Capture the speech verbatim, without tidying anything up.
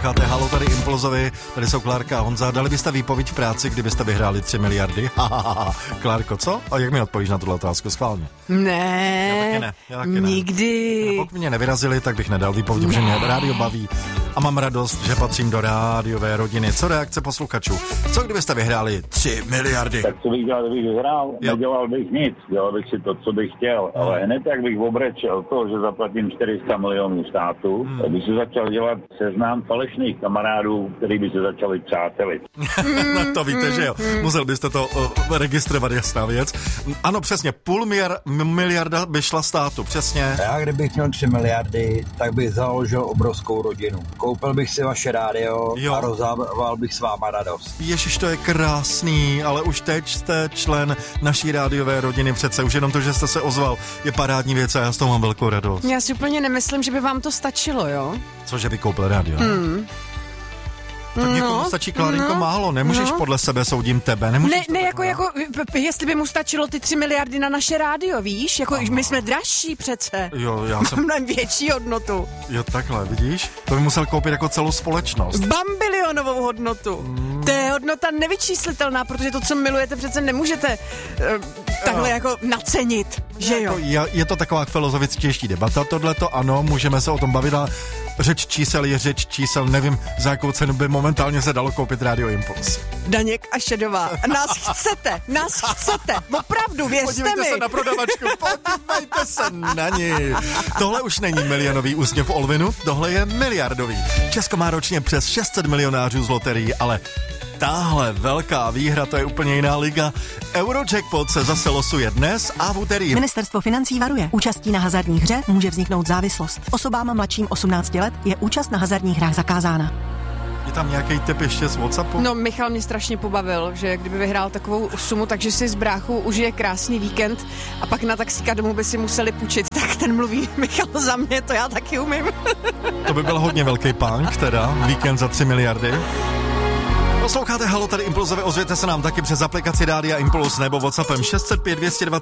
Posloucháte Halo, tady Impulzovi, tady jsou Klárka a Honza. Dali byste výpověď v práci, kdybyste vyhráli tři miliardy? Klárko, co? A jak mi odpovíš na tuhle otázku? Schválně. Ne, já taky ne, já taky nikdy. Ne. Pokud mě nevyrazili, tak bych nedal výpověď, protože mě rádio baví. A mám radost, že patřím do rádiové rodiny. Co reakce posluchačů? Co kdybyste vyhráli tři miliardy? Tak co bych dělal, kdybych vyhrál? Jo. Nedělal bych nic, dělal bych si to, co bych chtěl. No. Ale hned jak bych obrečel to, že zaplatím čtyři sta milionů států, hmm. tak bych se začal dělat seznam falešných kamarádů, který by se začali přátelit. No to víte, že jo. Musel byste to uh, registrovat, jasná věc. Ano, přesně, půl miliard, miliarda by šla státu, přesně. Já kdybych měl tři miliardy, tak bych založil obrovskou rodinu. Koupil bych si vaše rádio jo. a rozdával bych s váma radost. Ježiš, to je krásný, ale už teď jste člen naší rádiové rodiny přece. Už jenom to, že jste se ozval, je parádní věc a já s toho mám velkou radost. Já si úplně nemyslím, že by vám to stačilo, jo? Co, že by koupil rádio? Hmm. Tak někomu no, stačí, Klárinko, no, málo. Nemůžeš no. podle sebe soudím tebe. Nemůžeš ne, ne jako, jako, jestli by mu stačilo ty tři miliardy na naše rádio, víš? Jako, aha. my jsme dražší přece. Jo, já jsem... Mám větší hodnotu. Jo, takhle, vidíš? To by musel koupit jako celou společnost. Bambilionovou hodnotu. Mm. To je hodnota nevyčíslitelná, protože to, co milujete, přece nemůžete uh, takhle jo. jako nacenit, že jo? Je, je to taková filozofictější debata, tohleto, ano, můžeme se o tom bavit, a řeč čísel je řeč čísel, nevím, za jakou cenu by momentálně se dalo koupit rádio Impuls. Daněk a Šedová, nás chcete, nás chcete, opravdu, věřte podívejte mi. se na prodavačku, podívejte se na ní. Tohle už není milionový úsměv Olvinu, tohle je miliardový. Česko má ročně přes šest set milionářů z loterií, ale tahle velká výhra, to je úplně jiná liga. Eurojackpot se zase losuje dnes a v úterý. Ministerstvo financí varuje. Účastí na hazardní hře může vzniknout závislost. Osobám mladším osmnácti let je účast na hazardních hrách zakázána. Je tam nějaký tip ještě z WhatsAppu? No, Michal mě strašně pobavil, že kdyby vyhrál takovou sumu, takže si s bráchou užije krásný víkend a pak na taxíka domů by si museli půjčit, tak ten mluví Michal za mě, to já taky umím. To by byl hodně velký punk, teda, víkend za tři miliardy. Posloucháte Halo, tady Impulzové, ozvěte se nám taky přes aplikaci Rádia Impuls nebo WhatsAppem šest set pět dvě stě dvacet